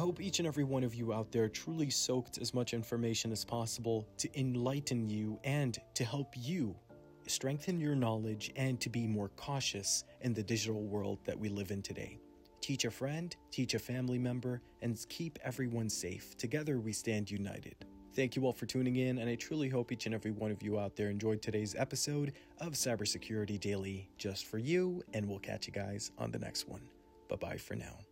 hope each and every one of you out there truly soaked as much information as possible to enlighten you and to help you strengthen your knowledge and to be more cautious in the digital world that we live in today. Teach a friend, teach a family member, and keep everyone safe. Together we stand united. Thank you all for tuning in, and I truly hope each and every one of you out there enjoyed today's episode of Cybersecurity Daily just for you, and we'll catch you guys on the next one. Bye-bye for now.